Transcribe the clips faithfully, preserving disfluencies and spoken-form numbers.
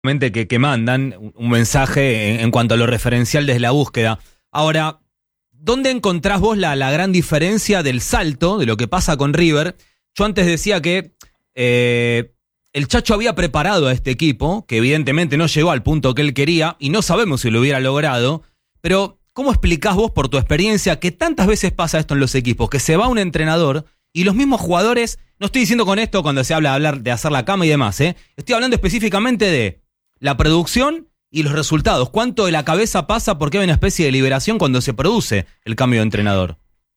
Que, que mandan un mensaje en, en cuanto a lo referencial desde la búsqueda. Ahora, ¿dónde encontrás vos la, la gran diferencia del salto, de lo que pasa con River? Yo antes decía que eh, el Chacho había preparado a este equipo, que evidentemente no llegó al punto que él quería, y no sabemos si lo hubiera logrado, pero ¿cómo explicás vos, por tu experiencia, que tantas veces pasa esto en los equipos, que se va un entrenador y los mismos jugadores, no estoy diciendo con esto cuando se habla de, hablar, de hacer la cama y demás, ¿eh? Estoy hablando específicamente de la producción y los resultados? ¿Cuánto de la cabeza pasa porque hay una especie de liberación cuando se produce el cambio de entrenador?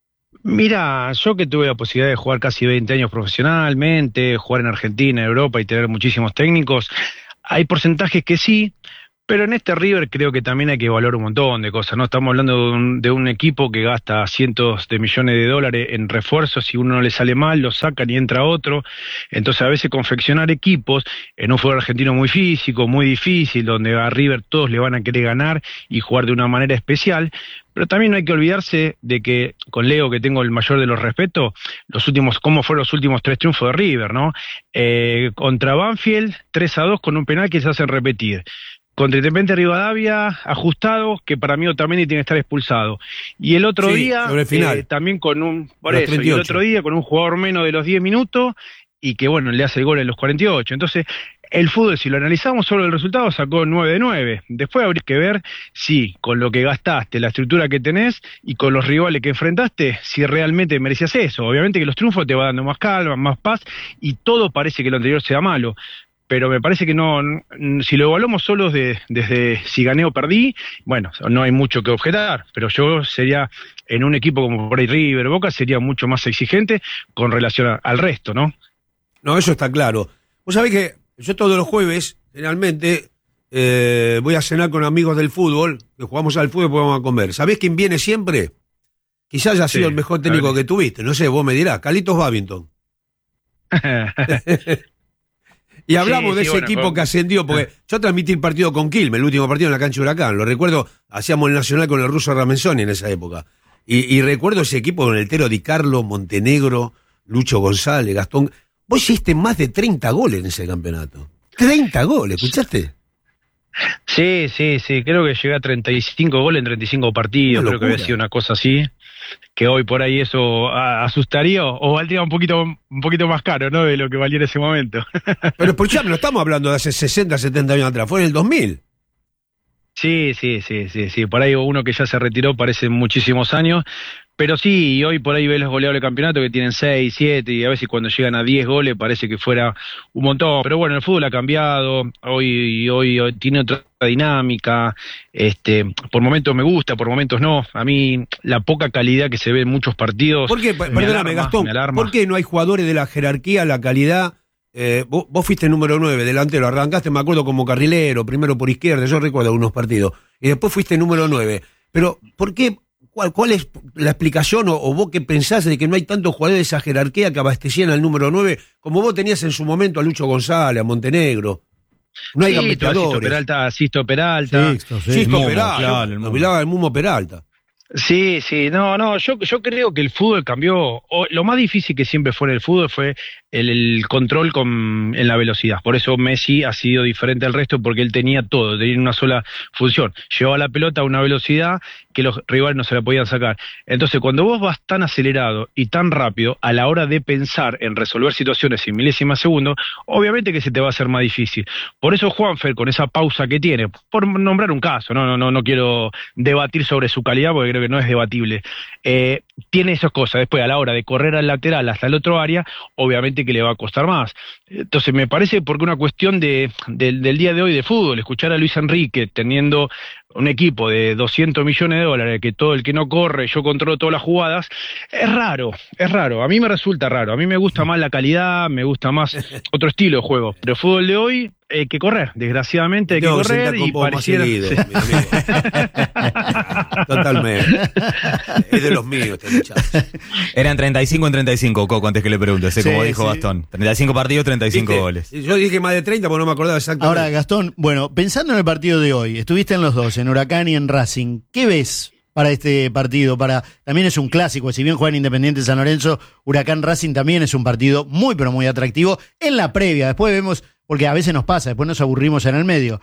Mira, yo que tuve la posibilidad de jugar casi veinte años profesionalmente, jugar en Argentina, en Europa y tener muchísimos técnicos, hay porcentajes que sí, pero en este River creo que también hay que evaluar un montón de cosas, ¿no? Estamos hablando de un, de un equipo que gasta cientos de millones de dólares en refuerzos, si uno no le sale mal, lo sacan y entra otro. Entonces a veces confeccionar equipos en un fútbol argentino muy físico, muy difícil, donde a River todos le van a querer ganar y jugar de una manera especial, pero también no hay que olvidarse de que, con Leo, que tengo el mayor de los respetos, los últimos, cómo fueron los últimos tres triunfos de River, ¿no? Eh, contra Banfield, tres a dos con un penal que se hacen repetir. Contra Independiente Rivadavia, ajustado, que para mí Otamendi tiene que estar expulsado. Y el otro sí, día, el final. Eh, también con un, por eso, y el otro día con un jugador menos de los diez minutos, y que bueno, le hace el gol en los cuarenta y ocho. Entonces, el fútbol, si lo analizamos solo el resultado, sacó nueve de nueve. Después habría que ver si con lo que gastaste, la estructura que tenés, y con los rivales que enfrentaste, si realmente merecías eso. Obviamente que los triunfos te van dando más calma, más paz, y todo parece que lo anterior sea malo. Pero me parece que no, si lo evaluamos solo de, desde si gané o perdí, bueno, no hay mucho que objetar, pero yo sería, en un equipo como por ahí River, Boca, sería mucho más exigente con relación a, al resto, ¿no? No, eso está claro. Vos sabés que yo todos los jueves, generalmente, eh, voy a cenar con amigos del fútbol, que jugamos al fútbol y vamos a comer. ¿Sabés quién viene siempre? Quizás haya sido sí, el mejor técnico que tuviste, no sé, vos me dirás, Carlitos Babington. Y hablamos sí, de sí, ese bueno, equipo con... que ascendió, porque yo transmití el partido con Quilmes, el último partido en la cancha de Huracán, lo recuerdo, hacíamos el Nacional con el ruso Ramenzoni en esa época, y, y recuerdo ese equipo con el Tero Di Carlo, Montenegro, Lucho González, Gastón. Vos hiciste más de treinta goles en ese campeonato. treinta goles, ¿escuchaste? Sí, sí, sí, creo que llegué a treinta y cinco goles en treinta y cinco partidos, creo que había sido una cosa así, que hoy por ahí eso asustaría o valdría un poquito un poquito más caro, ¿no?, de lo que valía en ese momento. Pero por ejemplo, no estamos hablando de hace sesenta, setenta años atrás, fue en el dos mil. Sí, sí, sí, sí, sí, por ahí uno que ya se retiró parece muchísimos años, pero sí, y hoy por ahí ves los goleadores del campeonato que tienen seis, siete, y a veces cuando llegan a diez goles parece que fuera un montón, pero bueno, el fútbol ha cambiado, hoy, hoy, hoy tiene otra dinámica, este, por momentos me gusta, por momentos no, a mí la poca calidad que se ve en muchos partidos. ¿Por qué? Perdóname, Gastón, ¿por qué no hay jugadores de la jerarquía, la calidad? Eh, vos, vos fuiste número nueve, delantero, arrancaste, me acuerdo, como carrilero, primero por izquierda, yo recuerdo algunos partidos, y después fuiste número nueve, pero ¿por qué? ¿Cuál, cuál es la explicación o, o vos qué pensás de que no hay tantos jugadores de esa jerarquía que abastecían al número nueve como vos tenías en su momento a Lucho González, a Montenegro? No hay gambeteadores. Sisto Peralta, Sisto Peralta. Sisto, sí. Sisto Mumo, Peralta, claro, el Mumo. el Mumo Peralta. Sí, sí, no, no, yo, yo creo que el fútbol cambió, o, lo más difícil que siempre fue en el fútbol fue el, el control con, en la velocidad, por eso Messi ha sido diferente al resto, porque él tenía todo, tenía una sola función, llevaba la pelota a una velocidad que los rivales no se la podían sacar. Entonces cuando vos vas tan acelerado y tan rápido a la hora de pensar en resolver situaciones en milésimas de segundo, obviamente que se te va a hacer más difícil. Por eso Juanfer, con esa pausa que tiene, por nombrar un caso, no, no, no, no quiero debatir sobre su calidad porque creo que no es debatible, eh, tiene esas cosas. Después a la hora de correr al lateral hasta el otro área, obviamente que le va a costar más. Entonces me parece porque una cuestión de, de, del día de hoy de fútbol, escuchar a Luis Enrique teniendo un equipo de doscientos millones de dólares, que todo el que no corre, yo controlo todas las jugadas, es raro, es raro, a mí me resulta raro, a mí me gusta más la calidad, me gusta más otro estilo de juego, pero el fútbol de hoy hay que correr, desgraciadamente hay que correr y pareciera... Seguido, Totalmente. Es de los míos este muchacho. Eran treinta y cinco en treinta y cinco, Coco, antes que le pregunte, sé sí, como dijo sí. Gastón. treinta y cinco partidos, treinta y cinco ¿Viste? Goles. Yo dije más de treinta porque no me acordaba exactamente. Ahora, Gastón, bueno, pensando en el partido de hoy, estuviste en los dos, en Huracán y en Racing, ¿qué ves para este partido? Para también es un clásico, si bien juegan Independiente San Lorenzo, Huracán Racing también es un partido muy pero muy atractivo en la previa. Después vemos porque a veces nos pasa, después nos aburrimos en el medio.